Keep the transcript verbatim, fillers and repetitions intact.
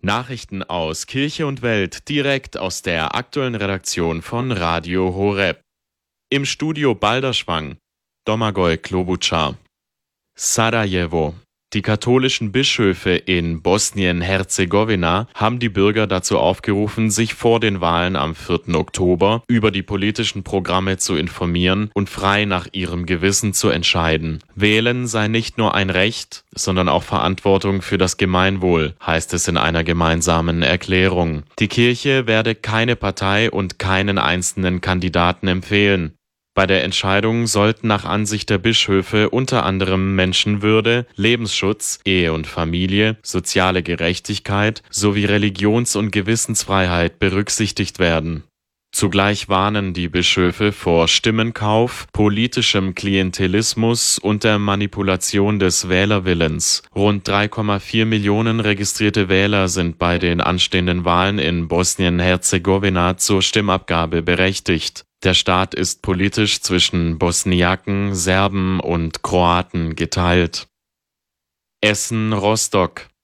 Nachrichten aus Kirche und Welt direkt aus der aktuellen Redaktion von Radio Horeb. Im Studio Balderschwang, Domagoj Klobuchar. Sarajevo. Die katholischen Bischöfe in Bosnien-Herzegowina haben die Bürger dazu aufgerufen, sich vor den Wahlen am vierten Oktober über die politischen Programme zu informieren und frei nach ihrem Gewissen zu entscheiden. Wählen sei nicht nur ein Recht, sondern auch Verantwortung für das Gemeinwohl, heißt es in einer gemeinsamen Erklärung. Die Kirche werde keine Partei und keinen einzelnen Kandidaten empfehlen. Bei der Entscheidung sollten nach Ansicht der Bischöfe unter anderem Menschenwürde, Lebensschutz, Ehe und Familie, soziale Gerechtigkeit sowie Religions- und Gewissensfreiheit berücksichtigt werden. Zugleich warnen die Bischöfe vor Stimmenkauf, politischem Klientelismus und der Manipulation des Wählerwillens. Rund drei Komma vier Millionen registrierte Wähler sind bei den anstehenden Wahlen in Bosnien-Herzegowina zur Stimmabgabe berechtigt. Der Staat ist politisch zwischen Bosniaken, Serben und Kroaten geteilt. Essen-Rostock.